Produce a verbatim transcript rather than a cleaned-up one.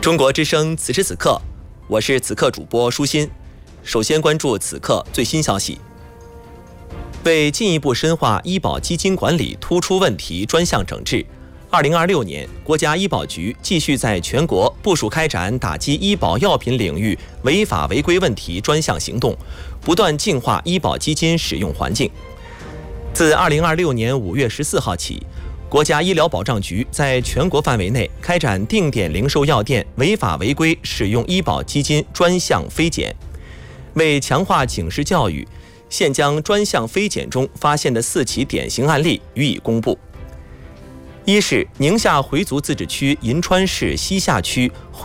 中国之声此时此刻，我是此刻主播舒心。首先关注此刻最新消息。为进一步深化医保基金管理突出问题专项整治，二零二六年，国家医保局继续在全国部署开展打击医保药品领域违法违规问题专项行动，不断净化医保基金使用环境。自二零二六年五月十四号起，国家医疗保障局在全国范围内开展定点零售药店违法违规使用医保基金专项飞检。为强化警示教育，现将专项飞检中发现的四起典型案例予以公布。一是宁夏回族自治区银川市西夏区